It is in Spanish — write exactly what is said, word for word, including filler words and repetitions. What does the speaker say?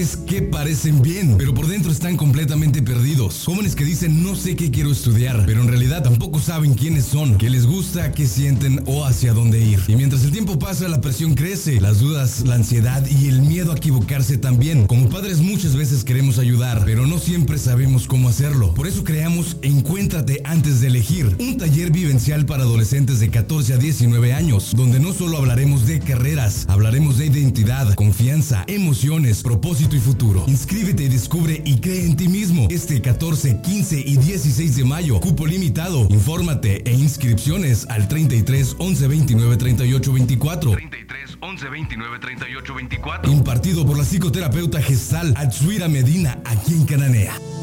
que parecen bien, pero por dentro están completamente perdidos. Jóvenes que dicen no sé qué quiero estudiar, pero en realidad tampoco saben quiénes son, qué les gusta, qué sienten o hacia dónde ir. Y mientras el tiempo pasa, la presión crece, las dudas, la ansiedad y el miedo a equivocarse también. Como padres muchas veces queremos ayudar, pero no siempre sabemos cómo hacerlo. Por eso creamos Encuéntrate antes de elegir, un taller vivencial para adolescentes de catorce a diecinueve años, donde no solo hablaremos de carreras, hablaremos de identidad, confianza, emociones, propósito y futuro. Inscríbete y descubre y cree en ti mismo. Este catorce, quince y dieciséis de mayo, cupo limitado. Infórmate e inscripciones al treinta y tres, once, veintinueve, treinta y ocho, veinticuatro. treinta y tres, once, veintinueve, treinta y ocho, veinticuatro. Impartido por la psicoterapeuta gestal Atsuira Medina, aquí en Cananea.